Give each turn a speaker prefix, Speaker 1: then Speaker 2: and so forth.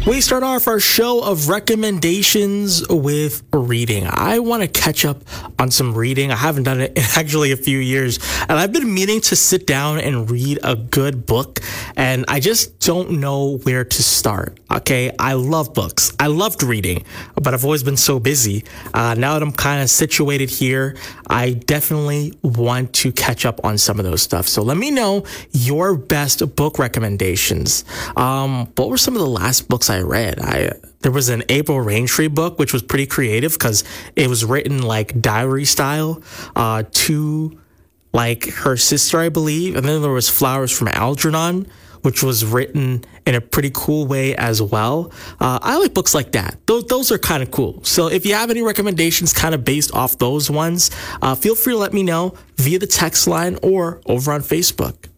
Speaker 1: We start off our show of recommendations with reading. I want to catch up on some reading. I haven't done it in actually a few years, and I've been meaning to sit down and read a good book, and I just don't know where to start. Okay, I love books. I loved reading, but I've always been so busy. Now that I'm kind of situated here, I definitely want to catch up on some of those stuff. So let me know your best book recommendations. What were some of the last books I read? There was an April Raintree book, which was pretty creative because it was written like diary style to like her sister, I believe. And then there was Flowers from Algernon, which was written in a pretty cool way as well. I like books like that. Those are kind of cool. So if you have any recommendations kind of based off those ones, feel free to let me know via the text line or over on Facebook.